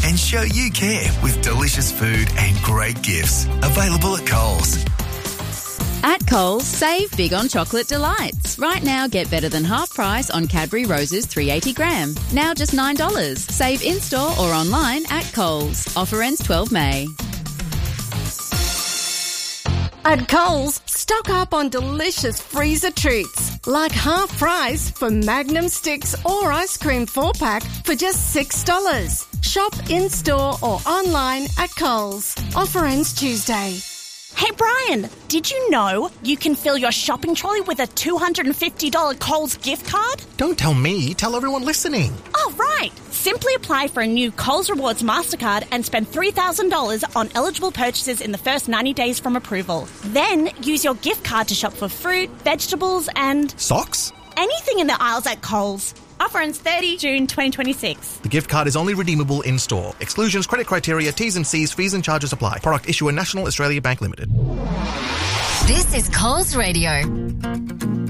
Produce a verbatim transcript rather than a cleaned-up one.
and show you care with delicious food and great gifts. Available at Coles. At Coles, save big on chocolate delights. Right now, get better than half price on Cadbury Roses three hundred eighty gram. Now just nine dollars. Save in-store or online at Coles. Offer ends twelve May. At Coles, stock up on delicious freezer treats, like half price for Magnum sticks or ice cream four-pack for just six dollars. Shop in-store or online at Coles. Offer ends Tuesday. Hey Brian, did you know you can fill your shopping trolley with a two hundred fifty dollars Coles gift card? Don't tell me, tell everyone listening. Oh, right. Simply apply for a new Coles Rewards MasterCard and spend three thousand dollars on eligible purchases in the first ninety days from approval. Then use your gift card to shop for fruit, vegetables and... Socks? anything in the aisles at Coles. Offer ends thirtieth of June twenty twenty-six. The gift card is only redeemable in-store. Exclusions, credit criteria, T's and C's, fees and charges apply. Product issuer National Australia Bank Limited. This is Coles Radio.